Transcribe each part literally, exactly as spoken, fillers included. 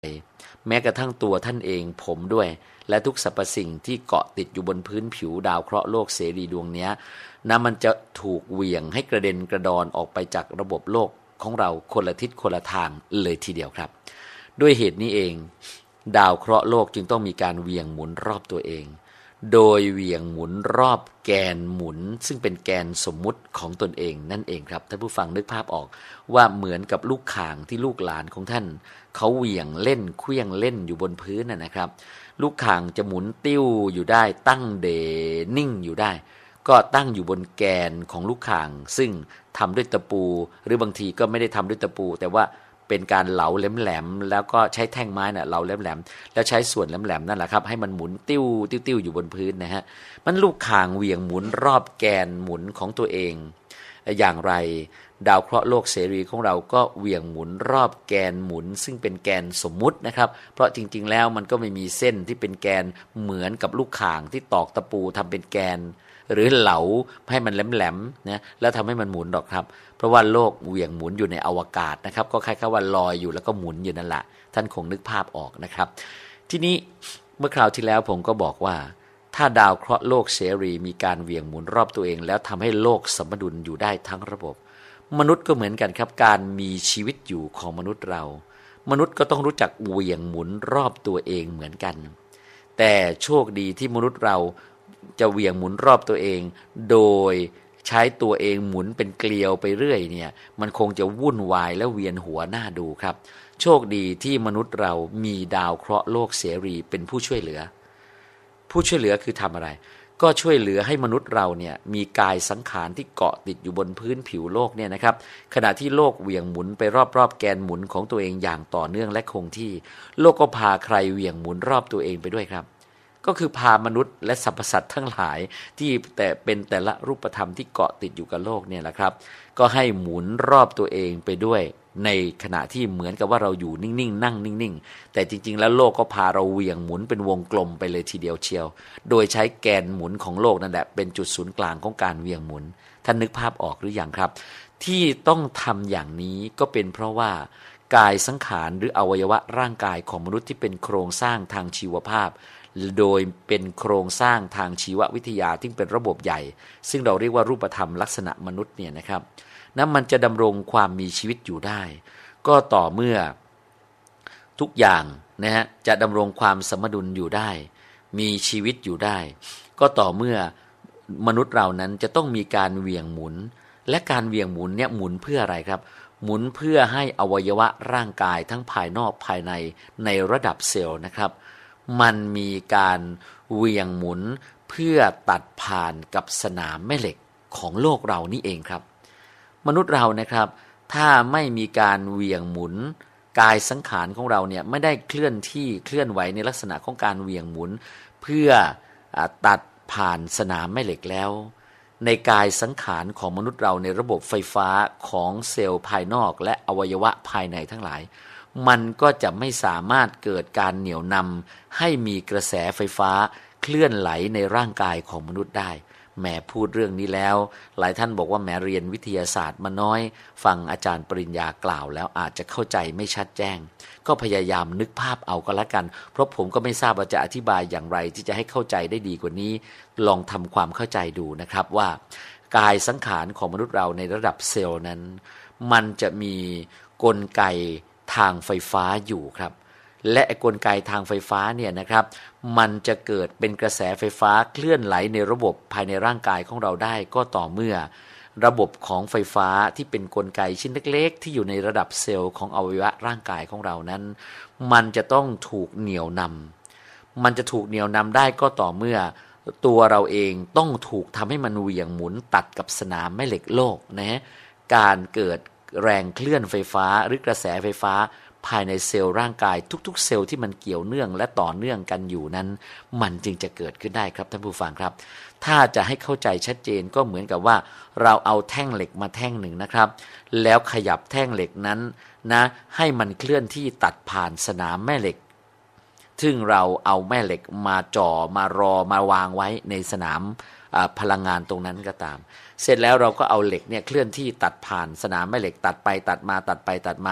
แม้กระทั่งตัวท่านเองผมด้วยและทุกสรรพสิ่งที่เกาะติดอยู่บนพื้นผิวดาวเคราะห์โลกเสรีดวงนี้นะมันจะถูกเหวี่ยงให้กระเด็นกระดอนออกไปจากระบบโลกของเราคนละทิศคนละทางเลยทีเดียวครับด้วยเหตุนี้เองดาวเคราะห์โลกจึงต้องมีการเหวี่ยงหมุนรอบตัวเองโดยเหวี่ยงหมุนรอบแกนหมุนซึ่งเป็นแกนสมมุติของตนเองนั่นเองครับท่านผู้ฟังนึกภาพออกว่าเหมือนกับลูกข่างที่ลูกหลานของท่านเขาเหวี่ยงเล่นเคลื่องเล่นอยู่บนพื้นน่ะนะครับลูกข่างจะหมุนติ้วอยู่ได้ตั้งเดนิ่งอยู่ได้ก็ตั้งอยู่บนแกนของลูกข่างซึ่งทำด้วยตะปูหรือบางทีก็ไม่ได้ทำด้วยตะปูแต่ว่าเป็นการเหลาแหลมๆแล้วก็ใช้แท่งไม้น่ะเหลาแหลมๆแล้วใช้ส่วนแหลมๆนั่นแหละครับให้มันหมุนติ้วติ้วๆอยู่บนพื้นนะฮะมันลูกข่างเหวี่ยงหมุนรอบแกนหมุนของตัวเองอย่างไรดาวเคราะห์โลกเสรีของเราก็เหวี่ยงหมุนรอบแกนหมุนซึ่งเป็นแกนสมมุตินะครับเพราะจริงๆแล้วมันก็ไม่มีเส้นที่เป็นแกนเหมือนกับลูกข่างที่ตอกตะปูทำเป็นแกนหรือเหลาให้มันแหลมๆนะแล้วทำให้มันหมุนหรอกครับเพราะว่าโลกเหวี่ยงหมุนอยู่ในอวกาศนะครับก็คล้ายๆว่าลอยอยู่แล้วก็หมุนอยู่นั่นแหละท่านคงนึกภาพออกนะครับทีนี้เมื่อคราวที่แล้วผมก็บอกว่าถ้าดาวเคราะห์โลกเสรีมีการเหวี่ยงหมุนรอบตัวเองแล้วทำให้โลกสมดุลอยู่ได้ทั้งระบบมนุษย์ก็เหมือนกันครับการมีชีวิตอยู่ของมนุษย์เรามนุษย์ก็ต้องรู้จักเหวี่ยงหมุนรอบตัวเองเหมือนกันแต่โชคดีที่มนุษย์เราจะเหวี่ยงหมุนรอบตัวเองโดยใช้ตัวเองหมุนเป็นเกลียวไปเรื่อยเนี่ยมันคงจะวุ่นวายและเวียนหัวหน้าดูครับโชคดีที่มนุษย์เรามีดาวเคราะห์โลกเสรีเป็นผู้ช่วยเหลือผู้ช่วยเหลือคือทำอะไรก็ช่วยเหลือให้มนุษย์เราเนี่ยมีกายสังขารที่เกาะติดอยู่บนพื้นผิวโลกเนี่ยนะครับขณะที่โลกเหวี่ยงหมุนไปรอบๆแกนหมุนของตัวเองอย่างต่อเนื่องและคงที่โลกก็พาใครเหวี่ยงหมุนรอบตัวเองไปด้วยครับก็คือพามนุษย์และสรรพสัตว์ทั้งหลายที่แต่เป็นแต่ละรูปธรรมที่เกาะติดอยู่กับโลกเนี่ยแหละครับก็ให้หมุนรอบตัวเองไปด้วยในขณะที่เหมือนกับว่าเราอยู่นิ่งๆนั่งนิ่งๆแต่จริงๆแล้วโลกก็พาเราเหวี่ยงหมุนเป็นวงกลมไปเลยทีเดียวเชียวโดยใช้แกนหมุนของโลกนั่นแหละเป็นจุดศูนย์กลางของการเหวี่ยงหมุนท่านนึกภาพออกหรือยังครับที่ต้องทำอย่างนี้ก็เป็นเพราะว่ากายสังขารหรืออวัยวะร่างกายของมนุษย์ที่เป็นโครงสร้างทางชีวภาพโดยเป็นโครงสร้างทางชีววิทยาที่เป็นระบบใหญ่ซึ่งเราเรียกว่ารูปธรรมลักษณะมนุษย์เนี่ยนะครับนั้นมันจะดำรงความมีชีวิตอยู่ได้ก็ต่อเมื่อทุกอย่างนะฮะจะดำรงความสมดุลอยู่ได้มีชีวิตอยู่ได้ก็ต่อเมื่อมนุษย์เรานั้นจะต้องมีการเหวี่ยงหมุนและการเหวี่ยงหมุนเนี่ยหมุนเพื่ออะไรครับหมุนเพื่อให้อวัยวะร่างกายทั้งภายนอกภายในในระดับเซลล์นะครับมันมีการเหวี่ยงหมุนเพื่อตัดผ่านกับสนามแม่เหล็กของโลกเรานี่เองครับมนุษย์เรานะครับถ้าไม่มีการเหวี่ยงหมุนกายสังขารของเราเนี่ยไม่ได้เคลื่อนที่เคลื่อนไหวในลักษณะของการเหวี่ยงหมุนเพื่อตัดผ่านสนามแม่เหล็กแล้วในกายสังขารของมนุษย์เราในระบบไฟฟ้าของเซลล์ภายนอกและอวัยวะภายในทั้งหลายมันก็จะไม่สามารถเกิดการเหนี่ยวนำให้มีกระแสไฟฟ้าเคลื่อนไหลในร่างกายของมนุษย์ได้แหมพูดเรื่องนี้แล้วหลายท่านบอกว่าแหมเรียนวิทยาศาสตร์มาน้อยฟังอาจารย์ปริญญากล่าวแล้วอาจจะเข้าใจไม่ชัดแจ้งก็พยายามนึกภาพเอาก็แล้วกันเพราะผมก็ไม่ทราบว่าจะอธิบายอย่างไรที่จะให้เข้าใจได้ดีกว่านี้ลองทำความเข้าใจดูนะครับว่ากายสังขารของมนุษย์เราในระดับเซลล์นั้นมันจะมีกลไกทางไฟฟ้าอยู่ครับและกลไกทางไฟฟ้าเนี่ยนะครับมันจะเกิดเป็นกระแสไฟฟ้าเคลื่อนไหลในระบบภายในร่างกายของเราได้ก็ต่อเมื่อระบบของไฟฟ้าที่เป็นกลไกชิ้นเล็กๆที่อยู่ในระดับเซลล์ของอวัยวะร่างกายของเรานั้นมันจะต้องถูกเหนี่ยวนำมันจะถูกเหนี่ยวนำได้ก็ต่อเมื่อตัวเราเองต้องถูกทำให้มันเหวี่ยงหมุนตัดกับสนามแม่เหล็กโลกนะการเกิดแรงเคลื่อนไฟฟ้าหรือกระแสไฟฟ้าภายในเซลล์ร่างกายทุกๆเซลล์ที่มันเกี่ยวเนื่องและต่อเนื่องกันอยู่นั้นมันจึงจะเกิดขึ้นได้ครับท่านผู้ฟังครับถ้าจะให้เข้าใจชัดเจนก็เหมือนกับว่าเราเอาแท่งเหล็กมาแท่งหนึ่งนะครับแล้วขยับแท่งเหล็กนั้นนะให้มันเคลื่อนที่ตัดผ่านสนามแม่เหล็กซึ่งเราเอาแม่เหล็กมาจ่อมารอมาวางไว้ในสนามพลังงานตรงนั้นก็ตามเสร็จแล้วเราก็เอาเหล็กเนี่ยเคลื่อนที่ตัดผ่านสนามแม่เหล็กตัดไปตัดมาตัดไปตัดมา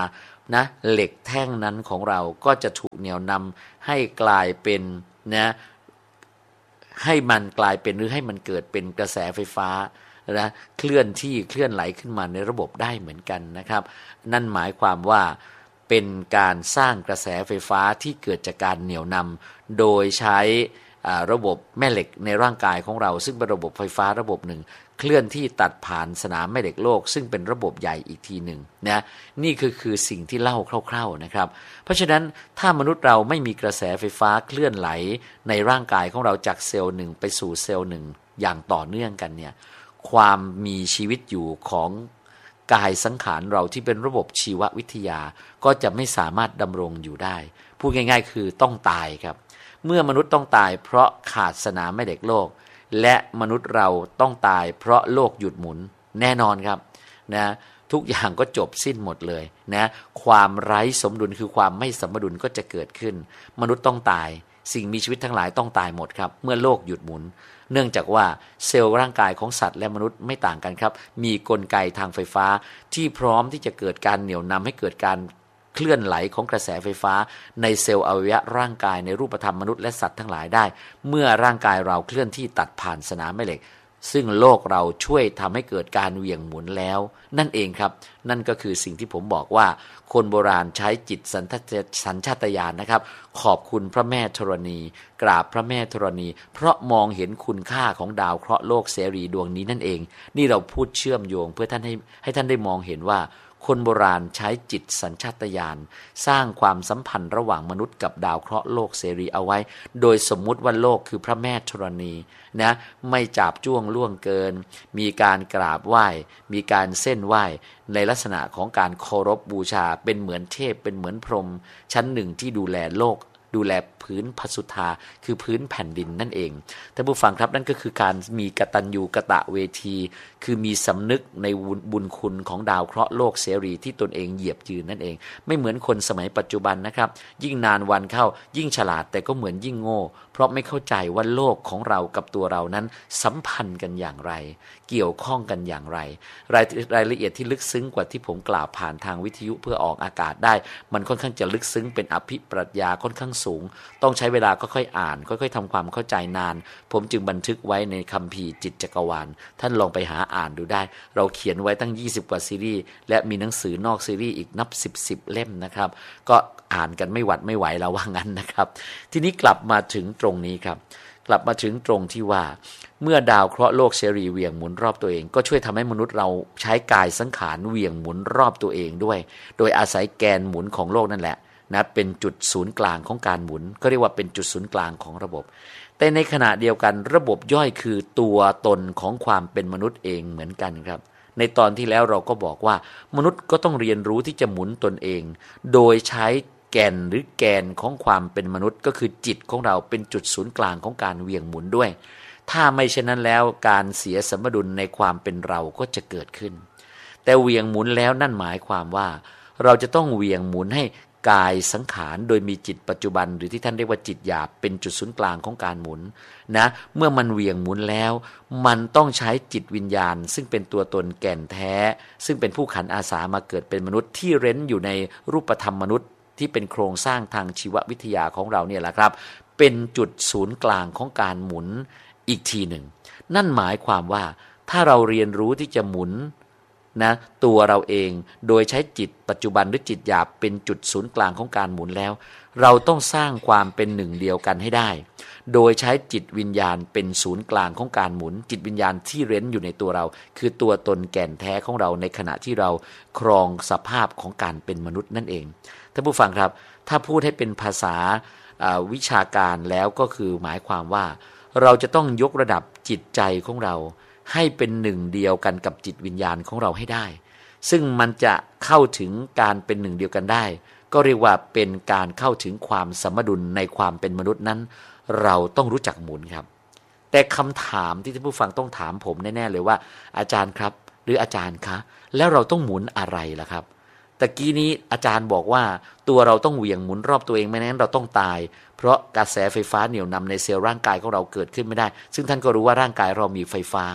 นะเหล็กแท่งนั้นของเราก็จะถูกเหนี่ยวนำให้กลายเป็นนะให้มันกลายเป็นหรือให้มันเกิดเป็นกระแสไฟฟ้านะเคลื่อนที่เคลื่อนไหลขึ้นมาในระบบได้เหมือนกันนะครับนั่นหมายความว่าเป็นการสร้างกระแสไฟฟ้าที่เกิดจากการเหนี่ยวนำโดยใช้ระบบแม่เหล็กในร่างกายของเราซึ่งเป็นระบบไฟฟ้าระบบหนึ่งเคลื่อนที่ตัดผ่านสนามแม่เหล็กโลกซึ่งเป็นระบบใหญ่อีกทีหนึ่งนะนี่คือคือสิ่งที่เล่าคร่าวๆนะครับเพราะฉะนั้นถ้ามนุษย์เราไม่มีกระแสไฟฟ้าเคลื่อนไหลในร่างกายของเราจากเซลล์หนึ่งไปสู่เซลล์หนึ่งอย่างต่อเนื่องกันเนี่ยความมีชีวิตอยู่ของกายสังขารเราที่เป็นระบบชีววิทยาก็จะไม่สามารถดำรงอยู่ได้พูดง่ายๆคือต้องตายครับเมื่อมนุษย์ต้องตายเพราะขาดสนามแม่เหล็กโลกและมนุษย์เราต้องตายเพราะโลกหยุดหมุนแน่นอนครับนะทุกอย่างก็จบสิ้นหมดเลยนะความไร้สมดุลคือความไม่สมดุลก็จะเกิดขึ้นมนุษย์ต้องตายสิ่งมีชีวิตทั้งหลายต้องตายหมดครับเมื่อโลกหยุดหมุนเนื่องจากว่าเซลล์ร่างกายของสัตว์และมนุษย์ไม่ต่างกันครับมีกลไกทางไฟฟ้าที่พร้อมที่จะเกิดการเหนี่ยวนำให้เกิดการเคลื่อนไหลของกระแสไฟฟ้าในเซลล์อวัยวะร่างกายในรูปธรรมมนุษย์และสัตว์ทั้งหลายได้เมื่อร่างกายเราเคลื่อนที่ตัดผ่านสนามแม่เหล็กซึ่งโลกเราช่วยทำให้เกิดการเหวี่ยงหมุนแล้วนั่นเองครับนั่นก็คือสิ่งที่ผมบอกว่าคนโบราณใช้จิตสัญชาตญาณนะครับขอบคุณพระแม่ธรณีกราบพระแม่ธรณีเพราะมองเห็นคุณค่าของดาวเคราะห์โลกเสรีดวงนี้นั่นเองนี่เราพูดเชื่อมโยงเพื่อท่านให้ให้ท่านได้มองเห็นว่าคนโบราณใช้จิตสัญชาตญาณสร้างความสัมพันธ์ระหว่างมนุษย์กับดาวเคราะห์โลกเสรีเอาไว้โดยสมมุติว่าโลกคือพระแม่ธรณีนะไม่จับจ้วงล่วงเกินมีการกราบไหว้มีการเส้นไหว้ในลักษณะของการเคารพบูชาเป็นเหมือนเทพเป็นเหมือนพรหมชั้นหนึ่งที่ดูแลโลกดูแลพื้นพสุธาคือพื้นแผ่นดินนั่นเองท่านผู้ฟังครับนั่นก็คือการมีกตัญญูกตเวทีคือมีสำนึกในบุญคุณของดาวเคราะห์โลกเสรีที่ตนเองเหยียบยืนนั่นเองไม่เหมือนคนสมัยปัจจุบันนะครับยิ่งนานวันเข้ายิ่งฉลาดแต่ก็เหมือนยิ่งโง่เพราะไม่เข้าใจว่าโลกของเรากับตัวเรานั้นสัมพันธ์กันอย่างไรเกี่ยวข้องกันอย่างไรรายรายละเอียดที่ลึกซึ้งกว่าที่ผมกล่าวผ่านทางวิทยุเพื่อออกอากาศได้มันค่อนข้างจะลึกซึ้งเป็นอภิปรัชญาค่อนข้างสูงต้องใช้เวลาค่อยๆอ่านค่อยๆทำความเข้าใจนานผมจึงบันทึกไว้ในคัมภีร์จิตจักรวาลท่านลองไปหาอ่านดูได้เราเขียนไว้ตั้งยี่สิบกว่าซีรีส์และมีหนังสือนอกซีรีส์อีกนับสิบ สิบเล่มนะครับก็อ่านกันไม่หวัดไม่ไหวแล้วว่างั้นนะครับทีนี้กลับมาถึงตรงนี้ครับกลับมาถึงตรงที่ว่าเมื่อดาวเคราะห์โลกเสรีเหวี่ยงหมุนรอบตัวเองก็ช่วยทำให้มนุษย์เราใช้กายสังขารเหวี่ยงหมุนรอบตัวเองด้วยโดยอาศัยแกนหมุนของโลกนั่นแหละนะเป็นจุดศูนย์กลางของการหมุนก็เรียกว่าเป็นจุดศูนย์กลางของระบบแต่ในขณะเดียวกันระบบย่อยคือตัวตนของความเป็นมนุษย์เองเหมือนกันครับในตอนที่แล้วเราก็บอกว่ามนุษย์ก็ต้องเรียนรู้ที่จะหมุนตนเองโดยใช้แก่นหรือแกนของความเป็นมนุษย์ก็คือจิตของเราเป็นจุดศูนย์กลางของการเหวี่ยงหมุนด้วยถ้าไม่เช่นนั้นแล้วการเสียสมดุลในความเป็นเราก็จะเกิดขึ้นแต่เหวี่ยงหมุนแล้วนั่นหมายความว่าเราจะต้องเหวี่ยงหมุนให้กายสังขารโดยมีจิตปัจจุบันหรือที่ท่านเรียกว่าจิตหยาบเป็นจุดศูนย์กลางของการหมุนนะเมื่อมันเหวี่ยงหมุนแล้วมันต้องใช้จิตวิญญาณซึ่งเป็นตัวตนแก่นแท้ซึ่งเป็นผู้ขันอาสามาเกิดเป็นมนุษย์ที่เร้นอยู่ในรูปธรรมมนุษย์ที่เป็นโครงสร้างทางชีววิทยาของเราเนี่ยแหละครับเป็นจุดศูนย์กลางของการหมุนอีกทีหนึ่งนั่นหมายความว่าถ้าเราเรียนรู้ที่จะหมุนนะตัวเราเองโดยใช้จิตปัจจุบันหรือจิตหยาบเป็นจุดศูนย์กลางของการหมุนแล้วเราต้องสร้างความเป็นหนึ่งเดียวกันให้ได้โดยใช้จิตวิญญาณเป็นศูนย์กลางของการหมุนจิตวิญญาณที่เร้นอยู่ในตัวเราคือตัวตนแก่นแท้ของเราในขณะที่เราครองสภาพของการเป็นมนุษย์นั่นเองท่านผู้ฟังครับถ้าพูดให้เป็นภาษาวิชาการแล้วก็คือหมายความว่าเราจะต้องยกระดับจิตใจของเราให้เป็นหนึ่งเดียวกันกับจิตวิญญาณของเราให้ได้ซึ่งมันจะเข้าถึงการเป็นหนึ่งเดียวกันได้ก็เรียกว่าเป็นการเข้าถึงความสมดุลในความเป็นมนุษย์นั้นเราต้องรู้จักหมุนครับแต่คำถามที่ท่านผู้ฟังต้องถามผมแน่ๆเลยว่าอาจารย์ครับหรืออาจารย์คะแล้วเราต้องหมุนอะไรล่ะครับตะกี้นี้อาจารย์บอกว่าตัวเราต้องเหวี่ยงหมุนรอบตัวเองไม่งั้นเราต้องตายเพราะกระแสไฟฟ้าเหนี่ยวนำในเซลล์ร่างกายของเราเกิดขึ้นไม่ได้ซึ่งท่านก็รู้ว่าร่างกายเรามีไฟฟ้า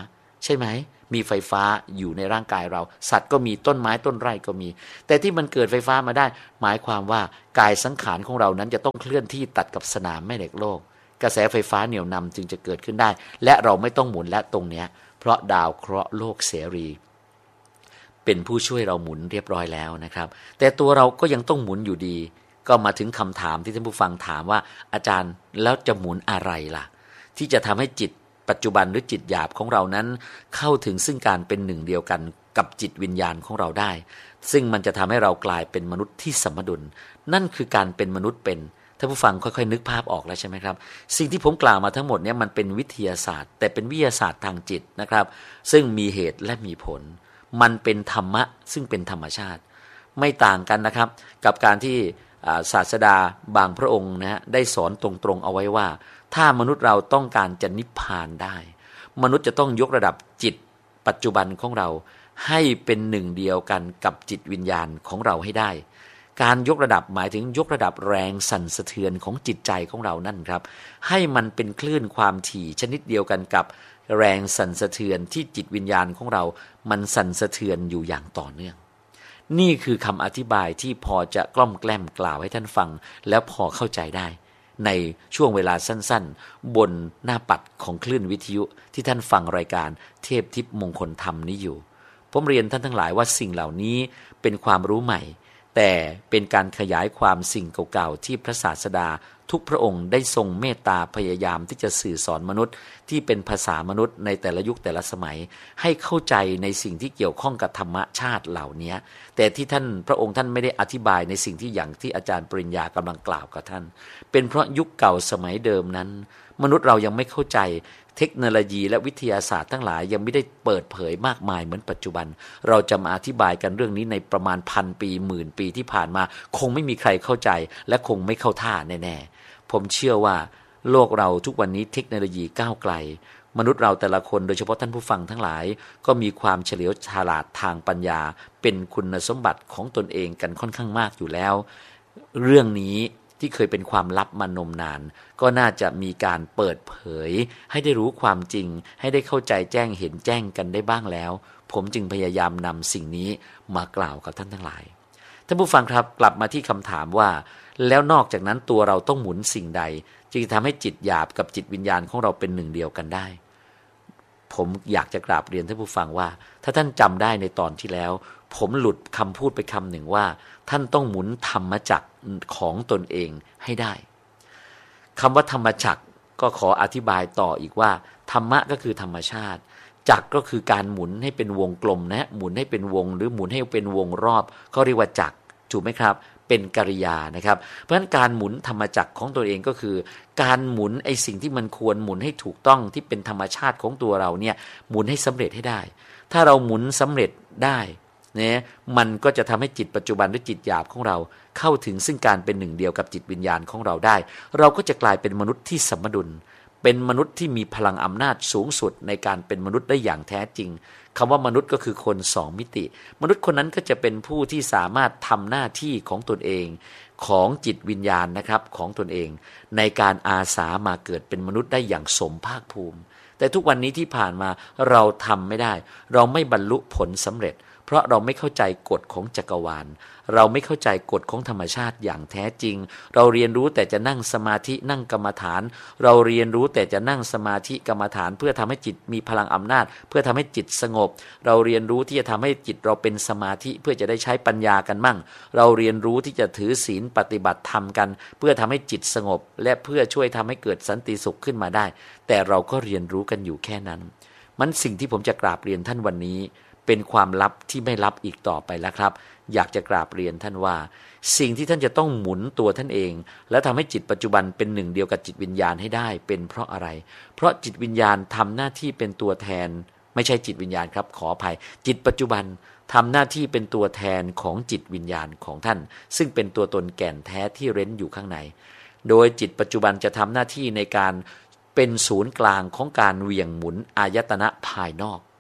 ใช่ไหมมีไฟฟ้าอยู่ในร่างกายเราสัตว์ก็มีต้นไม้ต้นไร่ก็มีแต่ที่มันเกิดไฟฟ้ามาได้หมายความว่ากายสังขารของเรานั้นจะต้องเคลื่อนที่ตัดกับสนามแม่เหล็กโลกกระแสไฟฟ้าเหนี่ยวนำจึงจะเกิดขึ้นได้และเราไม่ต้องหมุนและตรงเนี้ยเพราะดาวเคราะห์โลกเสรีเป็นผู้ช่วยเราหมุนเรียบร้อยแล้วนะครับแต่ตัวเราก็ยังต้องหมุนอยู่ดีก็มาถึงคำถามที่ท่านผู้ฟังถามว่าอาจารย์แล้วจะหมุนอะไรล่ะที่จะทำให้จิตปัจจุบันหรือจิตหยาบของเรานั้นเข้าถึงซึ่งการเป็นหนึ่งเดียวกันกับจิตวิญญาณของเราได้ซึ่งมันจะทำให้เรากลายเป็นมนุษย์ที่สมดุลนั่นคือการเป็นมนุษย์เป็นท่านผู้ฟังค่อยๆนึกภาพออกแล้วใช่ไหมครับสิ่งที่ผมกล่าวมาทั้งหมดเนี่ยมันเป็นวิทยาศาสตร์แต่เป็นวิทยาศาสตร์ทางจิตนะครับซึ่งมีเหตุและมีผลมันเป็นธรรมะซึ่งเป็นธรรมชาติไม่ต่างกันนะครับกับการที่ศาสดาบางพระองค์นะฮะได้สอนตรงๆเอาไว้ว่าถ้ามนุษย์เราต้องการจะนิพพานได้มนุษย์จะต้องยกระดับจิตปัจจุบันของเราให้เป็นหนึ่งเดียวกันกับจิตวิญญาณของเราให้ได้การยกระดับหมายถึงยกระดับแรงสั่นสะเทือนของจิตใจของเรานั่นครับให้มันเป็นคลื่นความถี่ชนิดเดียวกันกับแรงสั่นสะเทือนที่จิตวิญญาณของเรามันสั่นสะเทือนอยู่อย่างต่อเนื่องนี่คือคำอธิบายที่พอจะกล้อมแกล้มกล่าวให้ท่านฟังแล้วพอเข้าใจได้ในช่วงเวลาสั้นๆบนหน้าปัดของคลื่นวิทยุที่ท่านฟังรายการเทพทิพย์มงคลธรรมนี้อยู่ผมเรียนท่านทั้งหลายว่าสิ่งเหล่านี้เป็นความรู้ใหม่แต่เป็นการขยายความสิ่งเก่าๆที่พระศาสดาทุกพระองค์ได้ทรงเมตตาพยายามที่จะสื่อสอนมนุษย์ที่เป็นภาษามนุษย์ในแต่ละยุคแต่ละสมัยให้เข้าใจในสิ่งที่เกี่ยวข้องกับธรรมชาติเหล่านี้แต่ที่ท่านพระองค์ท่านไม่ได้อธิบายในสิ่งที่อย่างที่อาจารย์ปริญญากำลังกล่าวกับท่านเป็นเพราะยุคเก่าสมัยเดิมนั้นมนุษย์เรายังไม่เข้าใจเทคโนโลยีและวิทยาศาสตร์ทั้งหลายยังไม่ได้เปิดเผยมากมายเหมือนปัจจุบันเราจะมาอธิบายกันเรื่องนี้ในประมาณพันปีหมื่นปีที่ผ่านมาคงไม่มีใครเข้าใจและคงไม่เข้าท่าแน่ๆผมเชื่อว่าโลกเราทุกวันนี้เทคโนโลยีก้าวไกลมนุษย์เราแต่ละคนโดยเฉพาะท่านผู้ฟังทั้งหลายก็มีความเฉลียวฉลาดทางปัญญาเป็นคุณสมบัติของตนเองกันค่อนข้างมากอยู่แล้วเรื่องนี้ที่เคยเป็นความลับมานมนานก็น่าจะมีการเปิดเผยให้ได้รู้ความจริงให้ได้เข้าใจแจ้งเห็นแจ้งกันได้บ้างแล้วผมจึงพยายามนำสิ่งนี้มากล่าวกับท่านทั้งหลายท่านผู้ฟังครับกลับมาที่คำถามว่าแล้วนอกจากนั้นตัวเราต้องหมุนสิ่งใดจึงทำให้จิตหยาบกับจิตวิญญาณของเราเป็นหนึ่งเดียวกันได้ผมอยากจะกราบเรียนท่านผู้ฟังว่าถ้าท่านจำได้ในตอนที่แล้วผมหลุดคำพูดไปคำหนึ่งว่าท่านต้องหมุนธรรมจักรของตนเองให้ได้คำว่าธรรมจักรก็ขออธิบายต่ออีกว่าธรรมะก็คือธรรมชาติจักรก็คือการหมุนให้เป็นวงกลมนะหมุนให้เป็นวงหรือหมุนให้เป็นวงรอบก็เรียกว่าจักรถูกไหมครับเป็นกริยานะครับเพราะฉะนั้นการหมุนธรรมจักรของตัวเองก็คือการหมุนไอ้สิ่งที่มันควรหมุนให้ถูกต้องที่เป็นธรรมชาติของตัวเราเนี่ยหมุนให้สำเร็จให้ได้ถ้าเราหมุนสำเร็จได้เนี่ยมันก็จะทำให้จิตปัจจุบันหรือจิตหยาบของเราเข้าถึงซึ่งการเป็นหนึ่งเดียวกับจิตวิญญาณของเราได้เราก็จะกลายเป็นมนุษย์ที่สมดุลเป็นมนุษย์ที่มีพลังอำนาจสูงสุดในการเป็นมนุษย์ได้อย่างแท้จริงคำว่ามนุษย์ก็คือคนสองมิติมนุษย์คนนั้นก็จะเป็นผู้ที่สามารถทำหน้าที่ของตนเองของจิตวิญญาณนะครับของตนเองในการอาสามาเกิดเป็นมนุษย์ได้อย่างสมภาคภูมิแต่ทุกวันนี้ที่ผ่านมาเราทำไม่ได้เราไม่บรรลุผลสำเร็จเพราะเราไม่เข้าใจกฎของจักรวาลเราไม่เข้าใจกฎของธรรมชาติอย่างแท้จริงเราเรียนรู้แต่จะนั่งสมาธินั่งกรรมฐานเราเรียนรู้แต่จะนั่งสมาธิกรรมฐานเพื่อทำให้จิตมีพลังอำนาจเพื่อทำให้จิตสงบเราเรียนรู้ที่จะทำให้จิตเราเป็นสมาธิเพื่อจะได้ใช้ปัญญากันมั่งเราเรียนรู้ที่จะถือศีลปฏิบัติธรรมกันเพื่อทำให้จิตสงบและเพื่อช่วยทำให้เกิดสันติสุขขึ้นมาได้แต่เราก็เรียนรู้กันอยู่แค่นั้นมันสิ่งที่ผมจะกราบเรียนท่านวันนี้เป็นความลับที่ไม่ลับอีกต่อไปแล้วครับอยากจะกราบเรียนท่านว่าสิ่งที่ท่านจะต้องหมุนตัวท่านเองและทำให้จิตปัจจุบันเป็นหนึ่งเดียวกับจิตวิญญาณให้ได้เป็นเพราะอะไรเพราะจิตวิญญาณทำหน้าที่เป็นตัวแทนไม่ใช่จิตวิญญาณครับขออภัยจิตปัจจุบันทำหน้าที่เป็นตัวแทนของจิตวิญญาณของท่านซึ่งเป็นตัวตนแก่นแท้ที่เร้นอยู่ข้างในโดยจิตปัจจุบันจะทำหน้าที่ในการเป็นศูนย์กลางของการเหวี่ยงหมุนอายตนะภายนอก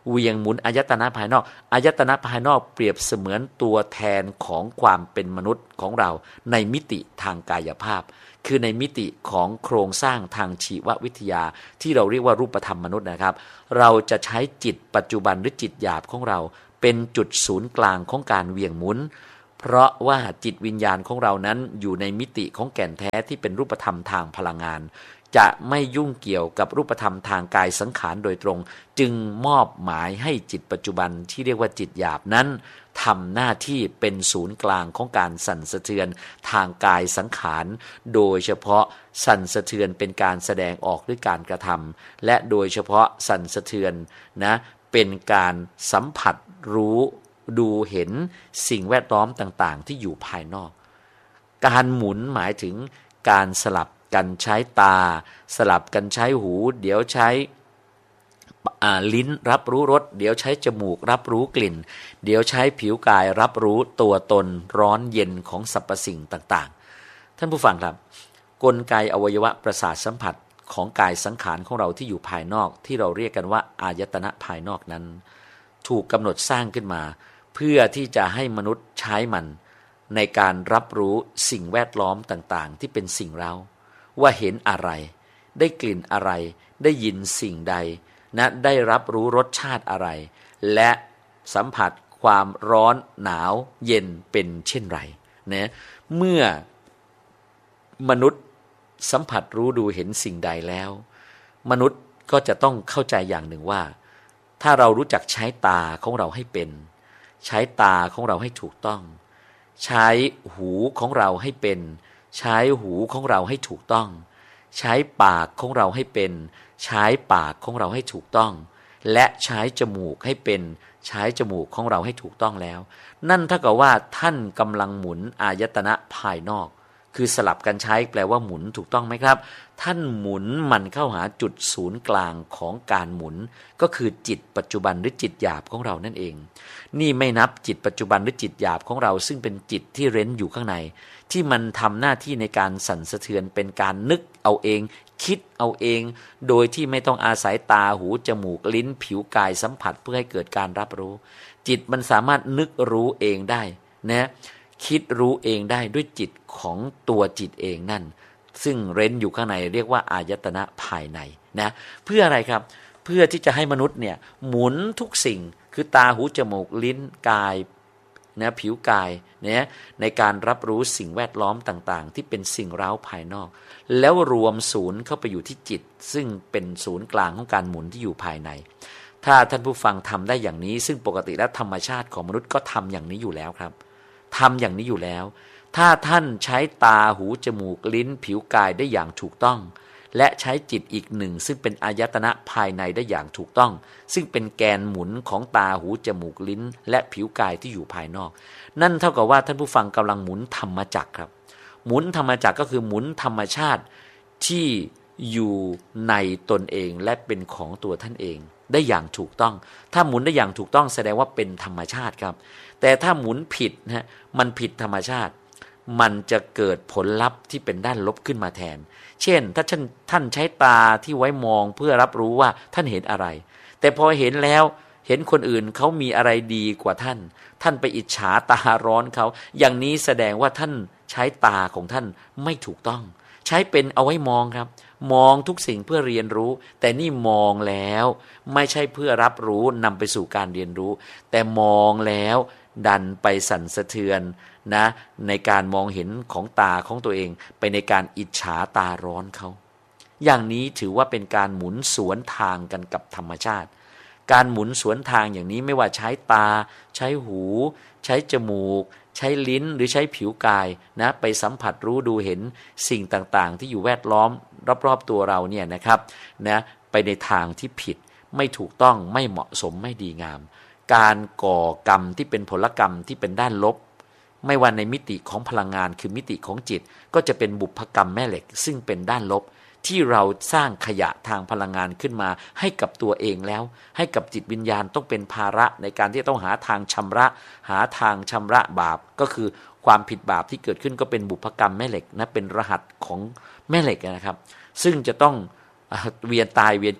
เวียงหมุนอายตนะภายนอกอายตนะภายนอกเปรียบเสมือนตัวแทนของความเป็นมนุษย์ของเราในมิติทางกายภาพคือในมิติของโครงสร้างทางชีววิทยาที่เราเรียกว่ารูปธรรมมนุษย์นะครับเราจะใช้จิตปัจจุบันหรือจิตหยาบของเราเป็นจุดศูนย์กลางของการเวียงหมุนเพราะว่าจิตวิญญาณของเรานั้นอยู่ในมิติของแก่นแท้ที่เป็นรูปธรรมทางพลังงานจะไม่ยุ่งเกี่ยวกับรูปธรรมทางกายสังขารโดยตรงจึงมอบหมายให้จิตปัจจุบันที่เรียกว่าจิตหยาบนั้นทำหน้าที่เป็นศูนย์กลางของการสั่นสะเทือนทางกายสังขารโดยเฉพาะสั่นสะเทือนเป็นการแสดงออกด้วยการกระทำและโดยเฉพาะสั่นสะเทือนนะเป็นการสัมผัสรู้ดูเห็นสิ่งแวดล้อมต่างๆที่อยู่ภายนอกการหมุนหมายถึงการสลับกันใช้ตาสลับกันใช้หูเดี๋ยวใช้ลิ้นรับรู้รสเดี๋ยวใช้จมูกรับรู้กลิ่นเดี๋ยวใช้ผิวกายรับรู้ตัวตนร้อนเย็นของสรรพสิ่งต่างๆท่านผู้ฟังครับกลไกอวัยวะประสาทสัมผัสของกายสังขารของเราที่อยู่ภายนอกที่เราเรียกกันว่าอายตนะภายนอกนั้นถูกกำหนดสร้างขึ้นมาเพื่อที่จะให้มนุษย์ใช้มันในการรับรู้สิ่งแวดล้อมต่างๆที่เป็นสิ่งเร้าว่าเห็นอะไรได้กลิ่นอะไรได้ยินสิ่งใดนะได้รับรู้รสชาติอะไรและสัมผัสความร้อนหนาวเย็นเป็นเช่นไรนะเมื่อมนุษย์สัมผัสรู้ดูเห็นสิ่งใดแล้วมนุษย์ก็จะต้องเข้าใจอย่างหนึ่งว่าถ้าเรารู้จักใช้ตาของเราให้เป็นใช้ตาของเราให้ถูกต้องใช้หูของเราให้เป็นใช้หูของเราให้ถูกต้องใช้ปากของเราให้เป็นใช้ปากของเราให้ถูกต้องและใช้จมูกให้เป็นใช้จมูกของเราให้ถูกต้องแล้วนั่นเท่ากับว่าท่านกำลังหมุนอายตนะภายนอกคือสลับกันใช้แปลว่าหมุนถูกต้องไหมครับท่านหมุนมันเข้าหาจุดศูนย์กลางของการหมุนก็คือจิตปัจจุบันหรือจิตหยาบของเรานั่นเองนี่ไม่นับจิตปัจจุบันหรือจิตหยาบของเราซึ่งเป็นจิตที่เร้นอยู่ข้างในที่มันทำหน้าที่ในการสั่นสะเทือนเป็นการนึกเอาเองคิดเอาเองโดยที่ไม่ต้องอาศัยตาหูจมูกลิ้นผิวกายสัมผัสเพื่อให้เกิดการรับรู้จิตมันสามารถนึกรู้เองได้นะคิดรู้เองได้ด้วยจิตของตัวจิตเองนั่นซึ่งเร้นอยู่ข้างในเรียกว่าอายตนะภายในนะเพื่ออะไรครับเพื่อที่จะให้มนุษย์เนี่ยหมุนทุกสิ่งคือตาหูจมูกลิ้นกายนะผิวกายเนี่ยในการรับรู้สิ่งแวดล้อมต่างๆที่เป็นสิ่งเร้าภายนอกแล้วรวมศูนย์เข้าไปอยู่ที่จิตซึ่งเป็นศูนย์กลางของการหมุนที่อยู่ภายในถ้าท่านผู้ฟังทำได้อย่างนี้ซึ่งปกติแล้วธรรมชาติของมนุษย์ก็ทำอย่างนี้อยู่แล้วครับทำอย่างนี้อยู่แล้วถ้าท่านใช้ตาหูจมูกลิ้นผิวกายได้อย่างถูกต้องและใช้จิตอีกหนึ่งซึ่งเป็นอายตนะภายในได้อย่างถูกต้องซึ่งเป็นแกนหมุนของตาหูจมูกลิ้นและผิวกายที่อยู่ภายนอกนั่นเท่ากับว่าท่านผู้ฟังกำลังหมุนธรรมจักรครับหมุนธรรมจักรก็คือหมุนธรรมชาติที่อยู่ในตนเองและเป็นของตัวท่านเองได้อย่างถูกต้องถ้าหมุนได้อย่างถูกต้องแสดงว่าเป็นธรรมชาติครับแต่ถ้าหมุนผิดนะมันผิดธรรมชาติมันจะเกิดผลลัพธ์ที่เป็นด้านลบขึ้นมาแทนเช่นถ้าท่านท่านใช้ตาที่ไว้มองเพื่อรับรู้ว่าท่านเห็นอะไรแต่พอเห็นแล้วเห็นคนอื่นเขามีอะไรดีกว่าท่านท่านไปอิจฉาตาร้อนเขาอย่างนี้แสดงว่าท่านใช้ตาของท่านไม่ถูกต้องใช้เป็นเอาไว้มองครับมองทุกสิ่งเพื่อเรียนรู้แต่นี่มองแล้วไม่ใช่เพื่อรับรู้นำไปสู่การเรียนรู้แต่มองแล้วดันไปสั่นสะเทือนนะในการมองเห็นของตาของตัวเองไปในการอิจฉาตาร้อนเขาอย่างนี้ถือว่าเป็นการหมุนสวนทางกันกับธรรมชาติการหมุนสวนทางอย่างนี้ไม่ว่าใช้ตาใช้หูใช้จมูกใช้ลิ้นหรือใช้ผิวกายนะไปสัมผัสรู้ดูเห็นสิ่งต่างๆที่อยู่แวดล้อมรอบๆตัวเราเนี่ยนะครับนะไปในทางที่ผิดไม่ถูกต้องไม่เหมาะสมไม่ดีงามการก่อกรรมที่เป็นผลกรรมที่เป็นด้านลบไม่ว่าในมิติของพลังงานคือมิติของจิตก็จะเป็นบุพกรรมแม่เหล็กซึ่งเป็นด้านลบที่เราสร้างขยะทางพลังงานขึ้นมาให้กับตัวเองแล้วให้กับจิตวิญญาณต้องเป็นภาระในการที่ต้องหาทางชำระหาทางชำระบาปก็คือความผิดบาปที่เกิดขึ้นก็เป็นบุพกรรมแม่เหล็กนะเป็นรหัสของแม่เหล็กนะครับซึ่งจะต้องเวียนตายเวียนเกิด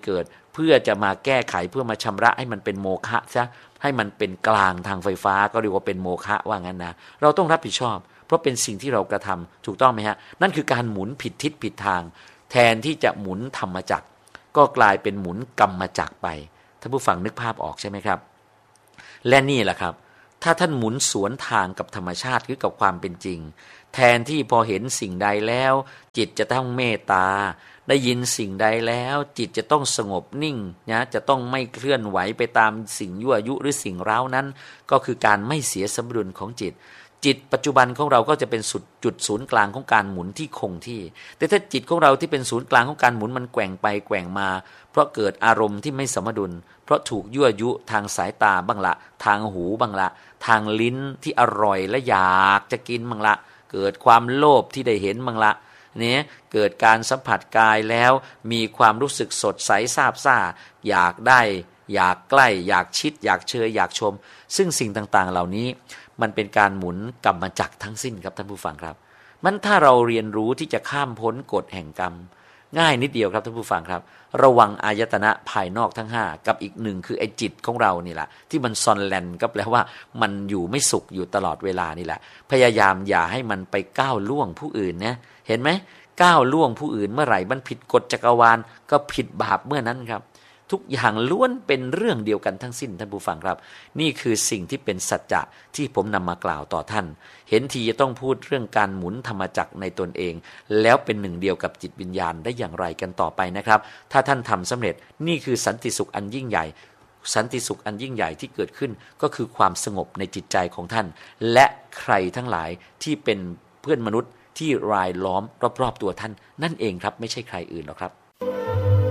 เพื่อจะมาแก้ไขเพื่อมาชำระให้มันเป็นโมฆะซะให้มันเป็นกลางทางไฟฟ้าก็เรียกว่าเป็นโมฆะว่างั้นนะเราต้องรับผิดชอบเพราะเป็นสิ่งที่เรากระทำถูกต้องไหมฮะนั่นคือการหมุนผิดทิศผิดทางแทนที่จะหมุนธรรมจักรก็กลายเป็นหมุนกรรมจักรไปท่านผู้ฟังนึกภาพออกใช่ไหมครับและนี่แหละครับถ้าท่านหมุนสวนทางกับธรรมชาติคือกับความเป็นจริงแทนที่พอเห็นสิ่งใดแล้วจิตจะต้องเมตตาได้ยินสิ่งใดแล้วจิตจะต้องสงบนิ่งนะจะต้องไม่เคลื่อนไหวไปตามสิ่งยั่วยุหรือสิ่งเร้านั้นก็คือการไม่เสียสมดุลของจิตจิตปัจจุบันของเราก็จะเป็นจุดศูนย์กลางของการหมุนที่คงที่แต่ถ้าจิตของเราที่เป็นศูนย์กลางของการหมุนมันแกว่งไปแกว่งมาเพราะเกิดอารมณ์ที่ไม่สมดุลเพราะถูกยั่วยุทางสายตาบ้างละทางหูบ้างละทางลิ้นที่อร่อยและอยากจะกินบ้างละเกิดความโลภที่ได้เห็นบ้างละเนี่ยเกิดการสัมผัสกายแล้วมีความรู้สึกสดใสซาบซ่าอยากได้อยากใกล้อยากชิดอยากเชยอยากชมซึ่งสิ่งต่างๆเหล่านี้มันเป็นการหมุนกรรมจักรทั้งสิ้นครับท่านผู้ฟังครับมันถ้าเราเรียนรู้ที่จะข้ามพ้นกฎแห่งกรรมง่ายนิดเดียวครับท่านผู้ฟังครับระวังอายตนะภายนอกทั้งห้ากับอีกหนึ่งคือไอ้จิตของเรานี่แหละที่มันซอนแลนก็แปลว่ามันอยู่ไม่สุขอยู่ตลอดเวลานี่แหละพยายามอย่าให้มันไปก้าวล่วงผู้อื่นนะเห็นไหมก้าวล่วงผู้อื่นเมื่อไหร่มันผิดกฎจักรวาลก็ผิดบาปเมื่อนั้นครับทุกอย่างล้วนเป็นเรื่องเดียวกันทั้งสิ้นท่านผู้ฟังครับนี่คือสิ่งที่เป็นสัจจะที่ผมนำมากล่าวต่อท่านเห็นทีจะต้องพูดเรื่องการหมุนธรรมจักรในตนเองแล้วเป็นหนึ่งเดียวกับจิตวิญญาณได้อย่างไรกันต่อไปนะครับถ้าท่านทำสำเร็จนี่คือสันติสุขอันยิ่งใหญ่สันติสุขอันยิ่งใหญ่ที่เกิดขึ้นก็คือความสงบในจิตใจของท่านและใครทั้งหลายที่เป็นเพื่อนมนุษย์ที่รายล้อมรอบๆตัวท่านนั่นเองครับไม่ใช่ใครอื่นหรอกครับ